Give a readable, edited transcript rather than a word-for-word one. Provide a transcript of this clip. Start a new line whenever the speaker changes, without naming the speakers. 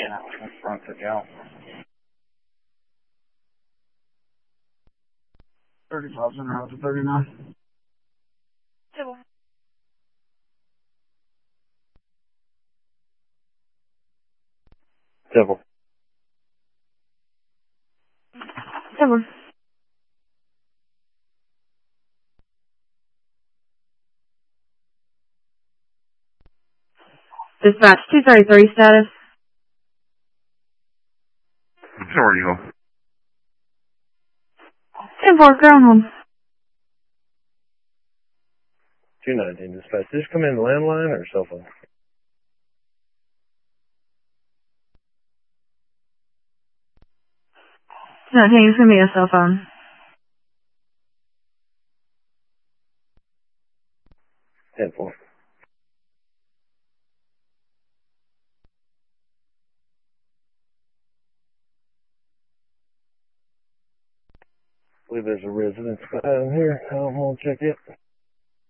that was in front of y'all. 35's in route to 39.
Civil.
Civil.
Civil. Dispatch 233 status.
Sorry, you go.
10-4, ground home.
219 dispatch. Did this come in the landline or cell phone?
219, it's going to be a cell phone.
10-4. I believe there's a residence behind here. I don't want to check it.